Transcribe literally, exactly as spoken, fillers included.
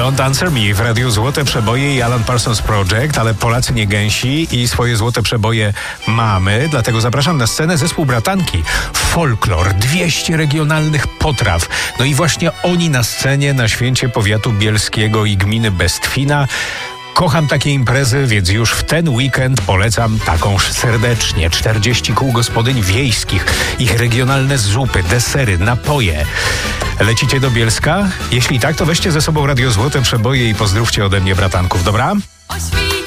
Don't Answer Me w Radiu Złote Przeboje i Alan Parsons Project, ale Polacy nie gęsi i swoje złote przeboje mamy, dlatego zapraszam na scenę zespół Bratanki. Folklor, dwieście regionalnych potraw. No i właśnie oni na scenie na święcie powiatu bielskiego i gminy Bestwina. Kocham takie imprezy, więc już w ten weekend polecam takąż serdecznie. czterdzieści kół gospodyń wiejskich, ich regionalne zupy, desery, napoje. Lecicie do Bielska? Jeśli tak, to weźcie ze sobą Radio Złote Przeboje i pozdrówcie ode mnie bratanków, dobra?